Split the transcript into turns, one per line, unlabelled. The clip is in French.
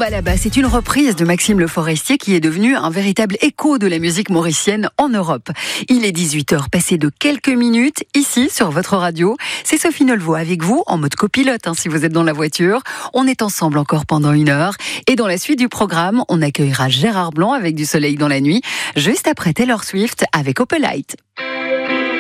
Samba là-bas, c'est une reprise de Maxime Le Forestier qui est devenu un véritable écho de la musique mauricienne en Europe. Il est 18h, passé de quelques minutes, ici sur votre radio. C'est Sophie Nolvo avec vous, en mode copilote, si vous êtes dans la voiture. On est ensemble encore pendant 1 heure. Et dans la suite du programme, on accueillera Gérard Blanc avec Du soleil dans la nuit, juste après Taylor Swift avec Opelite.